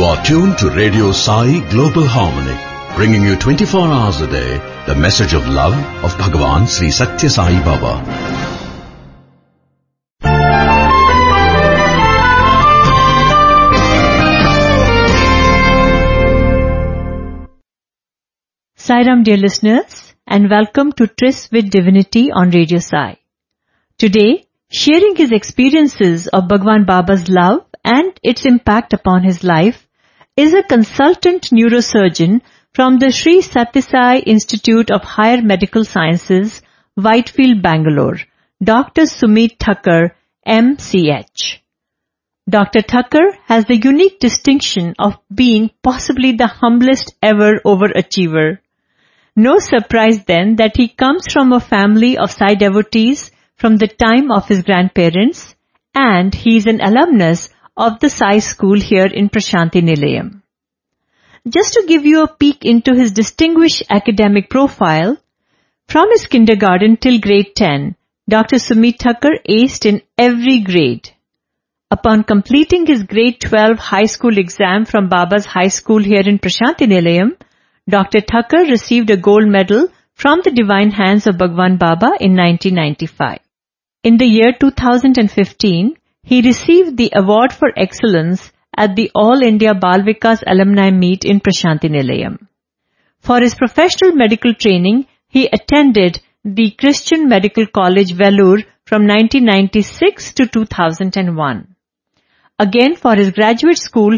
You are tuned to Radio Sai Global Harmony, bringing you 24 hours a day the message of love of Bhagavan Sri Satya Sai Baba. Sairam, dear listeners, and welcome to Tryst with Divinity on Radio Sai. Today, sharing his experiences of Bhagwan Baba's love and its impact upon his life is a consultant neurosurgeon from the Sri Satya Sai Institute of Higher Medical Sciences, Whitefield, Bangalore, Dr. Sumit Thakur, MCH. Dr. Thakur has the unique distinction of being possibly the humblest ever overachiever. No surprise then that he comes from a family of Sai devotees from the time of his grandparents, and he is an alumnus of the Sai school here in Prashanti Nilayam. Just to give you a peek into his distinguished academic profile, from his kindergarten till grade 10, Dr. Sumit Thakur aced in every grade. Upon completing his grade 12 high school exam from Baba's high school here in Prashanti Nilayam, Dr. Thakur received a gold medal from the divine hands of Bhagwan Baba in 1995. In the year 2015, he received the Award for Excellence at the All India Bal Vikas Alumni Meet in Prashanti Nilayam. For his professional medical training, he attended the Christian Medical College, Vellore from 1996 to 2001. Again, for his graduate school,